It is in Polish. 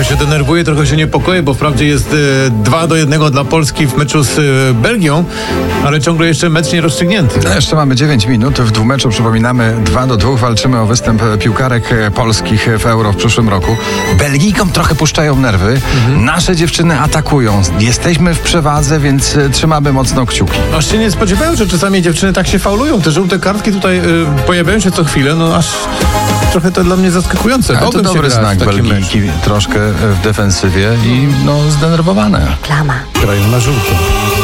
się denerwuję, trochę się niepokoję, bo wprawdzie jest 2-1 dla Polski w meczu z Belgią, ale ciągle jeszcze mecz nie rozstrzygnięty. Jeszcze mamy 9 minut. W dwumeczu, przypominamy, 2-2. Walczymy o występ piłkarek polskich w Euro w przyszłym roku. Belgijkom trochę puszczają nerwy. Nasze dziewczyny atakują. Jesteśmy w przewadze, więc trzymamy mocno kciuki. Aż się nie spodziewają, że czasami dziewczyny tak się faulują. Te żółte kartki tutaj pojawiają się co chwilę, no aż trochę to dla mnie zaskakujące. Ale to dobry znak. Belgijki troszkę w defensywie i zdenerwowane. Reklama. Grają na żółto.